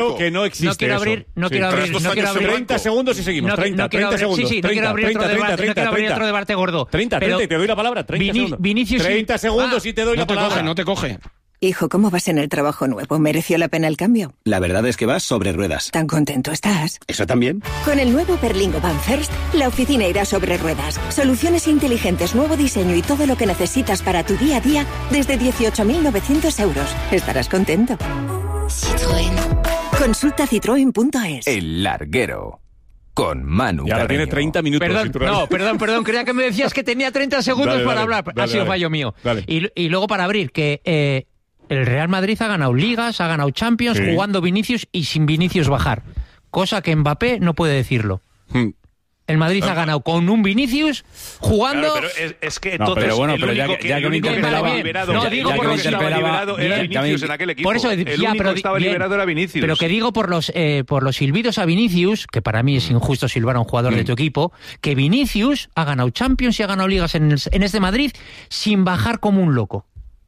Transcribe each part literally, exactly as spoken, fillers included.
que no existe no quiero abrir, eso. no Sí. quiero abrir, no quiero abrir treinta segundos y seguimos. no, treinta, no quiero treinta abrir, segundos. sí, sí, no quiero abrir otro debate, no quiero abrir otro debate gordo. treinta, pero treinta, y te doy la palabra. treinta Vini- segundos. Vinicius y- treinta segundos Ah, y te doy No la te palabra. coge, no te coge. Hijo, ¿cómo vas en el trabajo nuevo? ¿Mereció la pena el cambio? La verdad es que vas sobre ruedas. ¿Tan contento estás? ¿Eso también? Con el nuevo Berlingo Van First, la oficina irá sobre ruedas. Soluciones inteligentes, nuevo diseño y todo lo que necesitas para tu día a día desde dieciocho mil novecientos euros. Estarás contento. Citroën. Consulta citroen punto es. El Larguero. Con Manu Y ahora Carreño. tiene treinta minutos. Perdón, si tú lo- no, perdón, perdón, creía que me decías que tenía treinta segundos Dale, para dale, hablar. dale, ha sido dale. fallo mío. Dale. Y, y luego para abrir, que eh, el Real Madrid ha ganado Ligas, ha ganado Champions, Sí. jugando Vinicius y sin Vinicius bajar. Cosa que Mbappé no puede decirlo. Hmm. El Madrid ha ganado con un Vinicius jugando... Claro, pero es, es que No, entonces pero bueno, el pero ya único que- que, ya el que me único que interpelaba- estaba liberado, no, ya- digo ya por que los- estaba liberado era bien, Vinicius en aquel equipo. Por eso, el ya, único pero que estaba bien, liberado era Vinicius. Pero que digo por los eh, por los silbidos a Vinicius, que para mí es injusto silbar a un jugador de tu equipo, que Vinicius ha ganado Champions y ha ganado Ligas en, el- en este Madrid sin bajar como un loco.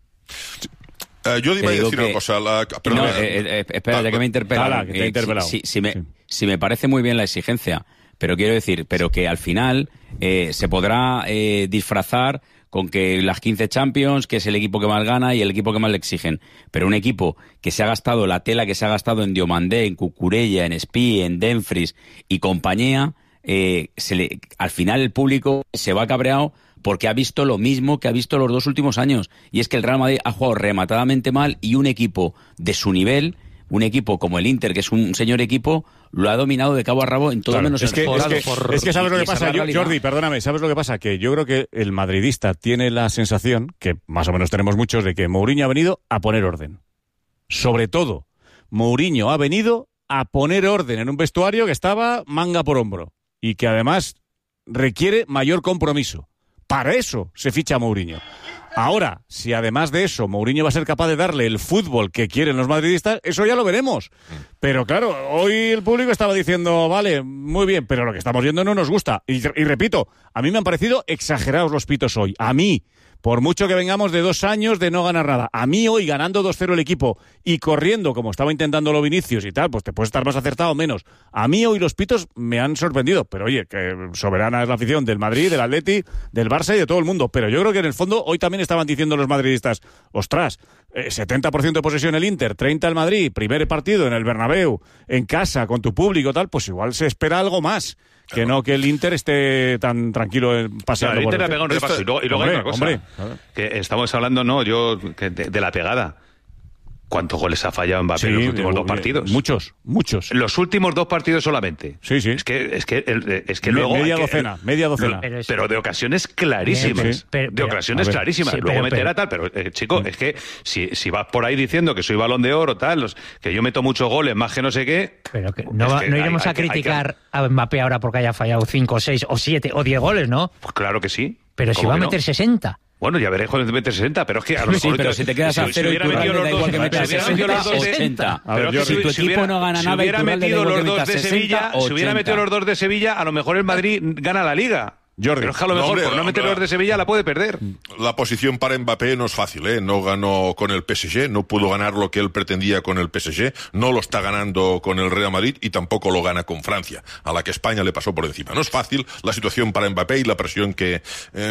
Eh, yo Te iba a digo decir que- una cosa. La, No, perdona, eh, eh, espera, Ah, ya que me interpela. Hala, que te ha interpelado. Si, si me, Sí. si me parece muy bien la exigencia, pero quiero decir, pero que al final eh, se podrá eh, disfrazar con que las quince Champions, que es el equipo que más gana y el equipo que más le exigen. Pero un equipo que se ha gastado la tela que se ha gastado en Diomandé, en Cucurella, en Espí, en Dumfries y compañía, eh, se le, al final el público se va cabreado porque ha visto lo mismo que ha visto los dos últimos años. Y es que el Real Madrid ha jugado rematadamente mal y un equipo de su nivel, un equipo como el Inter, que es un señor equipo, lo ha dominado de cabo a rabo en todo Claro, menos es que, es, esforado que, por- es que sabes lo y que esa pasa, es la Yo- realidad. Jordi, perdóname, ¿sabes lo que pasa? Que yo creo que el madridista tiene la sensación, que más o menos tenemos muchos, de que Mourinho ha venido a poner orden. Sobre todo, Mourinho ha venido a poner orden en un vestuario que estaba manga por hombro y que además requiere mayor compromiso. Para eso se ficha a Mourinho. Ahora, si además de eso Mourinho va a ser capaz de darle el fútbol que quieren los madridistas, eso ya lo veremos. Pero claro, hoy el público estaba diciendo, vale, muy bien, pero lo que estamos viendo no nos gusta. Y, y repito, a mí me han parecido exagerados los pitos hoy. A mí, por mucho que vengamos de dos años de no ganar nada. A mí hoy, ganando dos cero el equipo y corriendo como estaba intentando los Vinicius y tal, pues te puedes estar más acertado o menos. A mí hoy los pitos me han sorprendido. Pero oye, que soberana es la afición del Madrid, del Atleti, del Barça y de todo el mundo. Pero yo creo que en el fondo hoy también estaban diciendo los madridistas, ostras, eh, setenta por ciento de posesión el Inter, treinta el Madrid, primer partido en el Bernabéu, en casa, con tu público tal, pues igual se espera algo más. Que no que el Inter esté tan tranquilo eh, paseando. Claro, el Inter por le pega un repaso. Y luego, y luego Hombre, hay otra cosa. hombre, claro. Que estamos hablando, no, yo, que de, de la pegada. ¿Cuántos goles ha fallado Mbappé Sí, en los últimos eh, dos partidos? Muchos, muchos. Los últimos dos partidos solamente. Sí, sí. Es que, es que, el- es que Me- luego. media hay que- docena, media docena. Pero es- Pero de ocasiones clarísimas. Bien, sí. Pero- de pero- ocasiones a ver. clarísimas. Sí, Luego pero- meter a tal. Pero, eh, chico, es que si, si vas por ahí diciendo que soy balón de oro, tal, los- que yo meto muchos goles, más que no sé qué. Pero que no, es va- que no hay- iremos hay a que- hay que- criticar a Mbappé ahora porque haya fallado cinco, seis o siete o diez goles, ¿no? Pues claro que sí. Pero si ¿Cómo va a que no? meter sesenta. Bueno, ya veré cuando mete sesenta, pero es que a lo Sí, mejor... pero si te quedas a cero y hubiera Turralde, metido da los igual dos- que metas si hubiera metido los dos de- sesenta. A ver, Pero que Jordi. si, Si tu si equipo hubiera, no gana si nada y hubiera Turralde da metido igual los que dos metas de Sevilla, sesenta, si hubiera metido ochenta. los dos de Sevilla, a lo mejor el Madrid gana la Liga. Jordi. Pero es que a lo No, mejor hombre, por no hombre. meter los de Sevilla la puede perder. La posición para Mbappé no es fácil, ¿eh? No ganó con el P S G, no pudo ganar lo que él pretendía con el P S G, no lo está ganando con el Real Madrid y tampoco lo gana con Francia, a la que España le pasó por encima. No es fácil la situación para Mbappé y la presión que,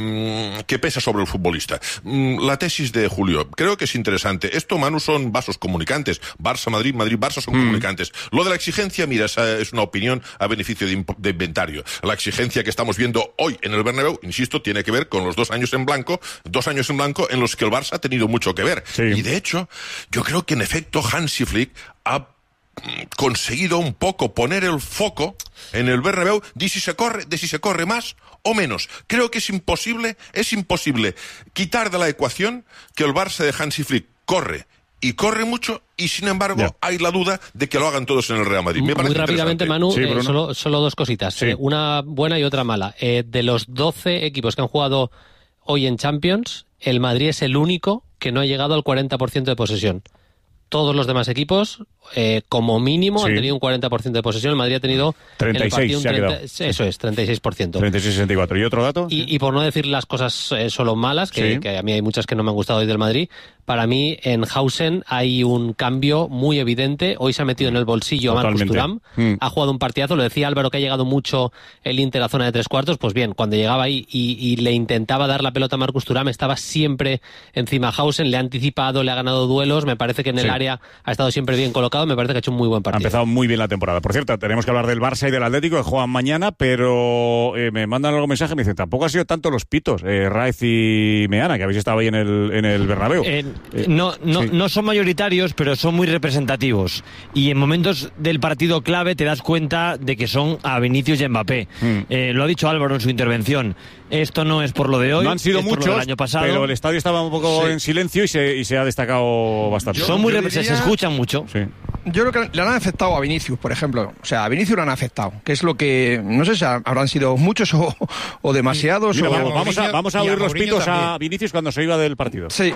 eh, que pesa sobre el futbolista. Mm, La tesis de Julio, creo que es interesante. Esto, Manu, son vasos comunicantes. Barça-Madrid, Madrid-Barça son comunicantes. Lo de la exigencia, mira, esa es una opinión a beneficio de, imp- de inventario. La exigencia que estamos viendo hoy en el Bernabéu, insisto, tiene que ver con los dos años en blanco, dos años en blanco en los que el Barça ha tenido mucho que ver. Sí. Y de hecho, yo creo que en efecto Hansi Flick ha mm, conseguido un poco poner el foco en el Bernabéu de si se corre, de si se corre más o menos. Creo que es imposible, es imposible quitar de la ecuación que el Barça de Hansi Flick corre y corre mucho y sin embargo Ya. hay la duda de que lo hagan todos en el Real Madrid. Me Muy parece rápidamente, interesante. Manu, Sí, eh, Bruno. solo, solo dos cositas. Sí. Eh, una buena y otra mala. Eh, de los doce equipos que han jugado hoy en Champions, el Madrid es el único que no ha llegado al cuarenta por ciento de posesión. Todos los demás equipos eh, como mínimo Sí. han tenido un cuarenta por ciento de posesión. El Madrid ha tenido treinta y seis en el partido un se ha treinta, quedado. eso es, treinta y seis por ciento. treinta y seis sesenta y cuatro. ¿Y otro dato? Y, y por no decir las cosas eh, solo malas, que, Sí. que a mí hay muchas que no me han gustado hoy del Madrid, para mí en Hausen hay un cambio muy evidente. Hoy se ha metido en el bolsillo a Marcus Totalmente. Thuram, Mm. ha jugado un partidazo. Lo decía Álvaro que ha llegado mucho el Inter a la zona de tres cuartos. Pues bien, cuando llegaba ahí y, y le intentaba dar la pelota a Marcus Thuram, estaba siempre encima a Hausen, le ha anticipado, le ha ganado duelos. Me parece que en el Sí. área ha estado siempre bien colocado. Me parece que ha hecho un muy buen Ha partido. empezado muy bien la temporada. Por cierto, tenemos que hablar del Barça y del Atlético, que juegan mañana, pero eh, me mandan algún mensaje y me dicen, tampoco ha sido tanto los pitos, eh, Raez y Meana, que habéis estado ahí en el, en el Bernabéu. Eh, Eh, no, no, sí. no son mayoritarios, pero son muy representativos. Y en momentos del partido clave te das cuenta de que son a Vinicius y Mbappé. Mm. Eh, lo ha dicho Álvaro en su intervención. Esto no es por lo de hoy, No han sido es por lo muchos, del año pasado. pero el estadio estaba un poco Sí. en silencio y se, y se ha destacado bastante. son muy yo repre- diría- se escuchan mucho. Sí. Yo creo que le han afectado a Vinicius, por ejemplo. O sea, a Vinicius le han afectado, que es lo que, no sé si habrán sido muchos o, o demasiados. Mira, o... vamos, vamos a, Mourinho vamos a y a oír los Mourinho pitos a también. Vinicius cuando se iba del partido. Sí.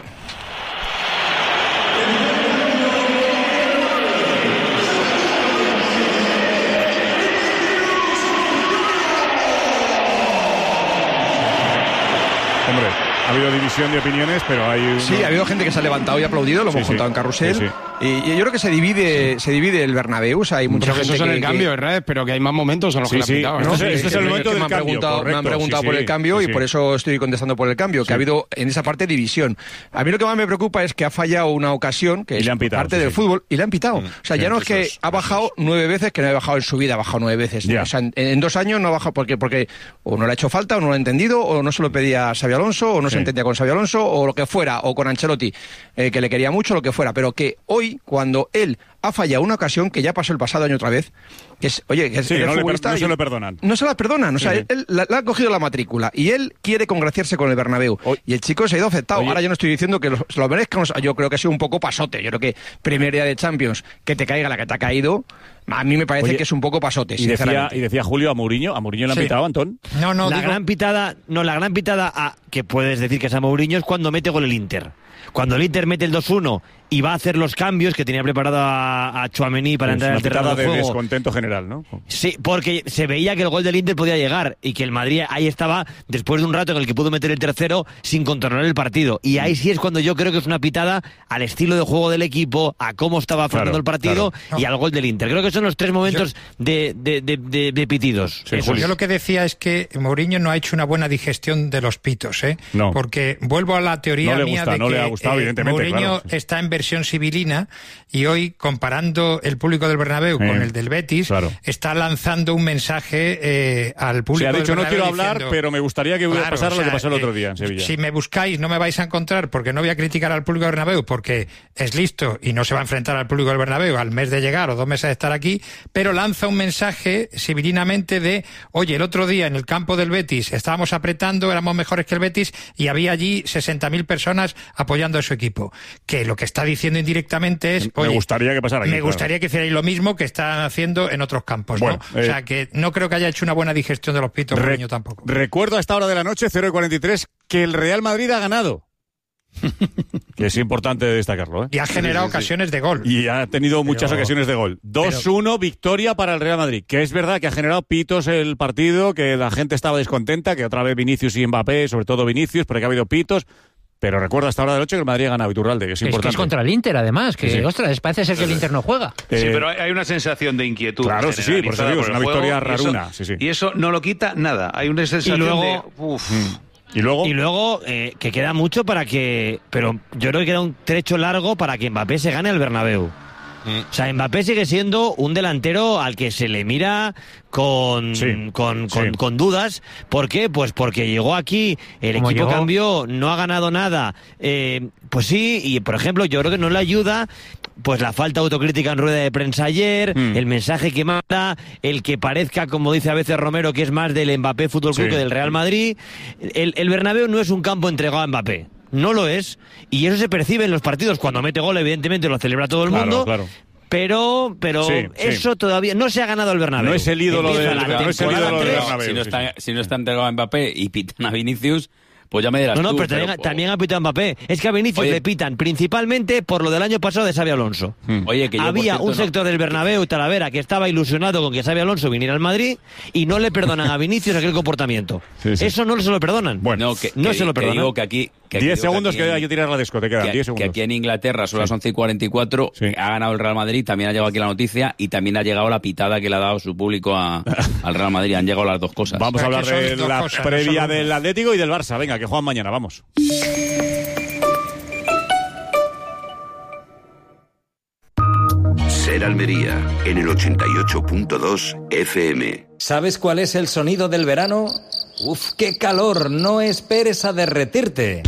Hombre, ha habido división de opiniones, pero hay un... Sí, ha habido gente que se ha levantado y aplaudido, lo Sí, hemos sí. contado en Carrusel. Sí, sí. Y, y yo creo que se divide se divide el Bernabéu. O sea, hay mucha Pero que gente eso es en que, el que- cambio, ¿verdad? Pero que hay más momentos en los Sí, que la sí. pitaba, Este ¿no? es el- este es el que- momento que del me han cambio, preguntado, me han correcto, preguntado sí, por sí, el cambio sí, y sí. por eso estoy contestando por el cambio, que Sí. ha habido en esa parte división. A mí lo que más me preocupa es que ha fallado una ocasión, que Y es le han pitado, parte sí, del sí. fútbol, y le han pitado. Mm. O sea, ya Sí, no es eso que es, ha eso bajado nueve veces, que no ha bajado en su vida, ha bajado nueve veces. Ya. O sea, en, en dos años no ha bajado porque, porque o no le ha hecho falta, o no lo ha entendido, o no se lo pedía a Xabi Alonso, o no Sí. se entendía con Xabi Alonso, o lo que fuera, o con Ancelotti, eh, que le quería mucho, lo que fuera. Pero que hoy, cuando él ha fallado una ocasión, que ya pasó el pasado año otra vez, que es, oye, que es Sí, eres no, le per- futbolista no se y- lo perdonan. no se las perdonan, o sea, Sí, sí. él, la- le ha cogido la matrícula y él quiere congraciarse con el Bernabéu. Oye. Y el chico se ha ido afectado. Oye. Ahora yo no estoy diciendo que lo, se lo merezca, o sea, yo creo que ha sido un poco pasote. Yo creo que primer día de Champions, que te caiga la que te ha caído, a mí me parece Oye, que es un poco pasote, Y decía, sinceramente. y decía Julio a Mourinho, a Mourinho le han Sí. pitado, Antón. No, no, la digo- gran pitada, no, la gran pitada a, que puedes decir que es a Mourinho es cuando mete gol el Inter. Cuando el Inter mete el dos uno y va a hacer los cambios que tenía preparado a, a Tchouaméni para Es entrar una al terreno pitada de de juego. descontento general, ¿no? Sí, porque se veía que el gol del Inter podía llegar y que el Madrid ahí estaba después de un rato en el que pudo meter el tercero sin controlar el partido. Y ahí sí es cuando yo creo que es una pitada al estilo de juego del equipo, a cómo estaba afrontando Claro, el partido claro. y al gol del Inter. Creo que son los tres momentos de, de, de, de- de pitidos. Sí, Esos. Julio. Yo lo que decía es que Mourinho no ha hecho una buena digestión de los pitos, ¿eh? No. Porque vuelvo a la teoría No le mía gusta, de no que le ha gustado, eh, evidentemente, Mourinho claro, sí. está en versión civilina y hoy, comparando el público del Bernabéu Eh, con el del Betis, claro. está lanzando un mensaje eh, al público Se ha del dicho, no Bernabéu quiero hablar, diciendo, pero me gustaría que Claro, pasara o lo que sea, pasó el otro eh, día en Sevilla. Si me buscáis no me vais a encontrar porque no voy a criticar al público del Bernabéu porque es listo y no se va a enfrentar al público del Bernabéu al mes de llegar o dos meses de estar aquí, pero lanza un mensaje civilinamente de, oye, el otro día en el campo del Betis estábamos apretando, éramos mejores que el Betis y había allí sesenta mil personas apoyando a su equipo. Que lo que está diciendo indirectamente es, Me oye, gustaría que pasara aquí, me claro. gustaría que hicierais lo mismo que están haciendo en otros campos, Bueno, ¿no? eh, o sea, que no creo que haya hecho una buena digestión de los pitos Re- Mourinho tampoco. Recuerdo a esta hora de la noche, cero y cuarenta y tres, que el Real Madrid ha ganado. Que es importante destacarlo, ¿eh? Y ha generado ocasiones de gol. Y ha tenido muchas Pero- ocasiones de gol. dos uno, victoria para el Real Madrid. Que es verdad que ha generado pitos el partido, que la gente estaba descontenta, que otra vez Vinicius y Mbappé, sobre todo Vinicius, porque ha habido pitos. Pero recuerda hasta ahora de la noche que el Madrid ha ganado, Iturralde, que es Es que importante. es contra el Inter, además, que, Sí, sí. ostras, parece ser que el Inter no juega. Eh, Sí, pero hay hay una sensación de inquietud. Claro, sí, sí, por eso generalizada digo, es el una victoria juego, y eso- raruna, sí, sí. Y eso no lo quita nada. Hay una sensación luego- de... Uf. Y luego, Y luego, eh, que queda mucho para que... Pero yo creo que queda un trecho largo para que Mbappé se gane el Bernabéu. O sea, Mbappé sigue siendo un delantero al que se le mira con, Sí, con, con, sí. con dudas. ¿Por qué? Pues porque llegó aquí, el Como equipo llegó. cambió, no ha ganado nada. Eh, pues sí, y por ejemplo, yo creo que no le ayuda pues la falta de autocrítica en rueda de prensa ayer, Mm. el mensaje que manda, el que parezca, como dice a veces Romero, que es más del Mbappé Fútbol Club Sí. que del Real Madrid. El, el Bernabéu no es un campo entregado a Mbappé. No lo es. Y eso se percibe en los partidos. Cuando mete gol, evidentemente, lo celebra todo el Claro, mundo. claro. Pero, pero Sí, sí. eso todavía no se ha ganado el Bernabéu. No es el ídolo Empieza del- la no es el temporada ídolo del tres. Bernabéu. Si no, sí, está, si no está entregado a Mbappé y pitan a Vinicius, pues ya me dirás No, no, tú, pero, también, pero- también ha pitado Mbappé. Es que a Vinicius Oye. le pitan principalmente por lo del año pasado de Xabi Alonso. Oye, que yo, por Había cierto, un no- sector del Bernabéu y Talavera que estaba ilusionado con que Xabi Alonso viniera al Madrid y no le perdonan a Vinicius aquel comportamiento. Sí, sí. Eso no se lo perdonan. Bueno, No, que, no que- se lo que perdonan. digo que aquí... que aquí diez digo segundos aquí que en- hay que tirar la discoteca. que, diez que segundos. aquí en Inglaterra son las once y cuarenta y cuatro, Sí. ha ganado el Real Madrid, también ha llegado aquí la noticia y también ha llegado la pitada que le ha dado su público a- al Real Madrid. Han llegado las dos cosas. Vamos a Pero hablar es que son de dos la cosas, no previa solo del una. Atlético y del Barça. Venga, que juegan mañana, vamos. Ser Almería, en el ochenta y ocho punto dos F M. ¿Sabes cuál es el sonido del verano? ¡Uf, qué calor! No esperes a derretirte.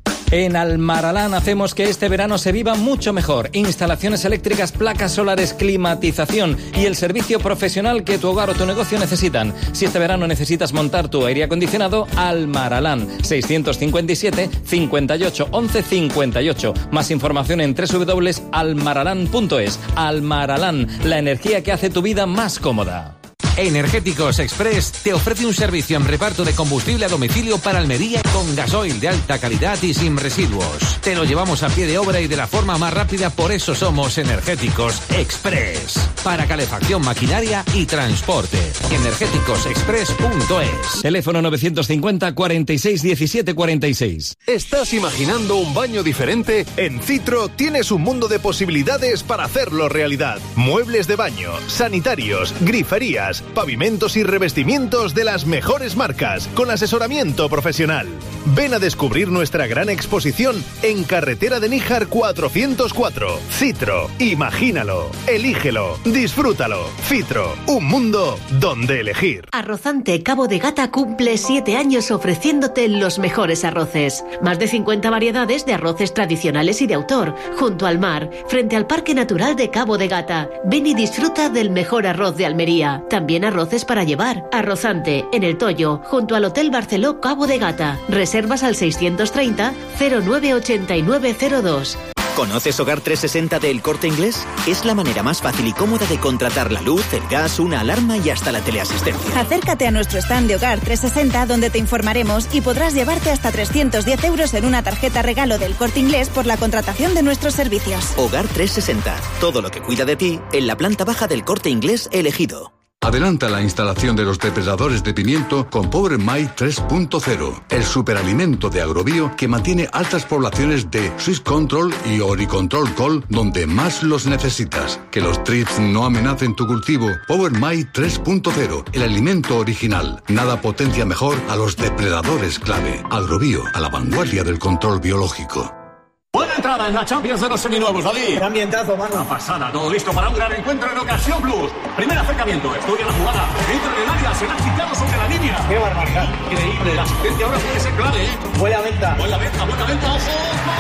En Almaralán hacemos que este verano se viva mucho mejor. Instalaciones eléctricas, placas solares, climatización y el servicio profesional que tu hogar o tu negocio necesitan. Si este verano necesitas montar tu aire acondicionado, Almaralán. seiscientos cincuenta y siete, cincuenta y ocho, once, cincuenta y ocho. Más información en doble u doble u doble u punto almaralán punto es. Almaralán, la energía que hace tu vida más cómoda. Energéticos Express te ofrece un servicio en reparto de combustible a domicilio para Almería con gasoil de alta calidad y sin residuos. Te lo llevamos a pie de obra y de la forma más rápida, por eso somos Energéticos Express. Para calefacción, maquinaria y transporte. energéticos express punto es. Teléfono novecientos cincuenta, cuarenta y seis, diecisiete, cuarenta y seis. ¿Estás imaginando un baño diferente? En Citro tienes un mundo de posibilidades para hacerlo realidad. Muebles de baño, sanitarios, griferías, pavimentos y revestimientos de las mejores marcas, con asesoramiento profesional. Ven a descubrir nuestra gran exposición en Carretera de Níjar cuatrocientos cuatro. Citro, imagínalo, elígelo, disfrútalo. Citro, un mundo donde elegir. Arrozante Cabo de Gata cumple siete años ofreciéndote los mejores arroces. Más de cincuenta variedades de arroces tradicionales y de autor, junto al mar, frente al Parque Natural de Cabo de Gata. Ven y disfruta del mejor arroz de Almería. También arroces para llevar. Arrozante, en El Toyo, junto al Hotel Barceló Cabo de Gata. Reservas al seiscientos treinta, cero nueve ochenta y nueve cero dos. ¿Conoces Hogar trescientos sesenta de El Corte Inglés? Es la manera más fácil y cómoda de contratar la luz, el gas, una alarma y hasta la teleasistencia. Acércate a nuestro stand de Hogar trescientos sesenta donde te informaremos y podrás llevarte hasta trescientos diez euros en una tarjeta regalo del Corte Inglés por la contratación de nuestros servicios. Hogar trescientos sesenta. Todo lo que cuida de ti en la planta baja del Corte Inglés elegido. Adelanta la instalación de los depredadores de pimiento con Power My tres punto cero, el superalimento de Agrobio que mantiene altas poblaciones de Swiss Control y Oricontrol Col donde más los necesitas. Que los trips no amenacen tu cultivo. Power My tres punto cero, el alimento original. Nada potencia mejor a los depredadores clave. Agrobio, a la vanguardia del control biológico. Buena entrada en la Champions de los seminuevos, David. Qué ambientazo, mano. Una pasada, todo listo para un gran encuentro en Ocasión Plus. Primer acercamiento, estudia la jugada. Entra en el área, se la ha quitado sobre la línea. Qué barbaridad. Increíble, la asistencia ahora puede ser clave, ¿eh? Buena venta. Buena venta, buena venta, ojo.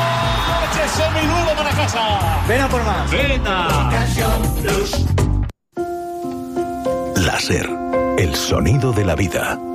¡Coche seminuevo para casa! Ven a por más. ¡Venta! Láser, el sonido de la vida.